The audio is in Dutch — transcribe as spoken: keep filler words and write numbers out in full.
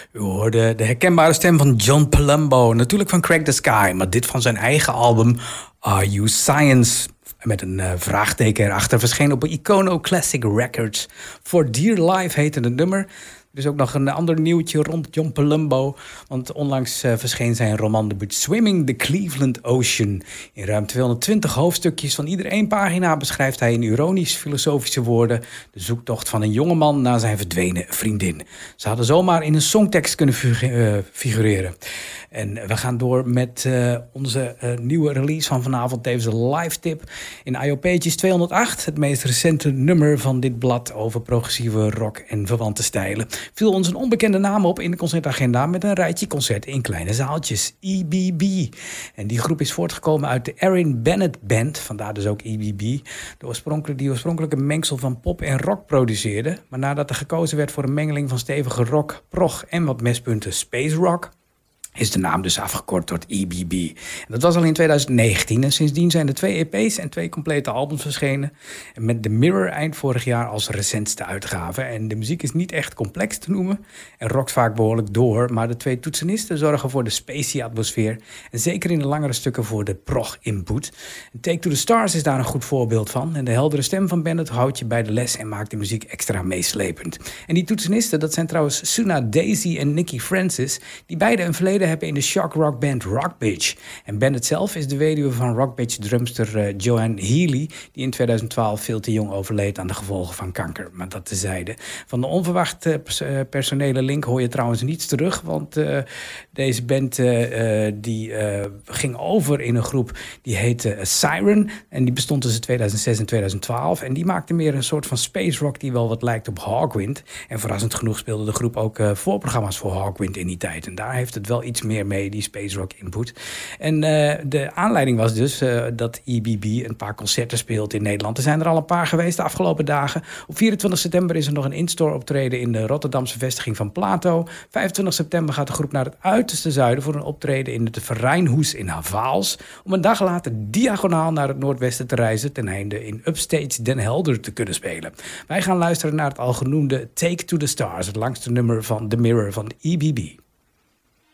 U hoorde de herkenbare stem van John Palumbo, natuurlijk van Crack the Sky, maar dit van zijn eigen album Are You Science? Met een uh, vraagteken erachter, verscheen op Icono Classic Records. For Dear Life heette het nummer. Er is ook nog een ander nieuwtje rond John Palumbo. Want onlangs uh, verscheen zijn romandebuut Swimming the Cleveland Ocean. In ruim tweehonderdtwintig hoofdstukjes van ieder één pagina beschrijft hij in ironisch-filosofische woorden de zoektocht van een jongeman naar zijn verdwenen vriendin. Ze hadden zomaar in een songtekst kunnen uh, figureren. En we gaan door met uh, onze uh, nieuwe release van vanavond, tevens een live tip. In I O Pages tweehonderdacht, het meest recente nummer van dit blad over progressieve rock en verwante stijlen, viel ons een onbekende naam op in de concertagenda met een rijtje concerten in kleine zaaltjes. E B B. En die groep is voortgekomen uit de Erin Bennett Band, vandaar dus ook E B B. De oorspronkelijke, die oorspronkelijk een mengsel van pop en rock produceerde. Maar nadat er gekozen werd voor een mengeling van stevige rock, prog en wat mespunten space rock, is de naam dus afgekort tot E B B. En dat was al in twintig negentien en sindsdien zijn er twee E P's en twee complete albums verschenen. En met The Mirror eind vorig jaar als recentste uitgave. En de muziek is niet echt complex te noemen en rockt vaak behoorlijk door. Maar de twee toetsenisten zorgen voor de spacey atmosfeer en zeker in de langere stukken voor de prog-input. Take to the Stars is daar een goed voorbeeld van. En de heldere stem van Bennett houdt je bij de les en maakt de muziek extra meeslepend. En die toetsenisten, dat zijn trouwens Suna Daisy en Nicky Francis, die beide een verleden hebben in de shock rock band Rock Bitch. En Bennett zelf is de weduwe van Rock Bitch drumster uh, Joanne Healy, die in twintig twaalf veel te jong overleed aan de gevolgen van kanker. Maar dat tezijde. Van de onverwachte pers- uh, personele link hoor je trouwens niets terug, want uh, deze band uh, uh, die uh, ging over in een groep die heette uh, Siren en die bestond tussen tweeduizend zes en tweeduizend twaalf en die maakte meer een soort van space rock die wel wat lijkt op Hawkwind. En verrassend genoeg speelde de groep ook uh, voorprogramma's voor Hawkwind in die tijd. En daar heeft het wel iets meer mee, die space rock input. En uh, de aanleiding was dus uh, dat E B B een paar concerten speelt in Nederland. Er zijn er al een paar geweest de afgelopen dagen. Op vierentwintig september is er nog een in-store optreden in de Rotterdamse vestiging van Plato. vijfentwintig september gaat de groep naar het uiterste zuiden voor een optreden in het Verijnhoes in Havaals. Om een dag later diagonaal naar het noordwesten te reizen ten einde in Upstage Den Helder te kunnen spelen. Wij gaan luisteren naar het al genoemde Take to the Stars, het langste nummer van The Mirror van E B B.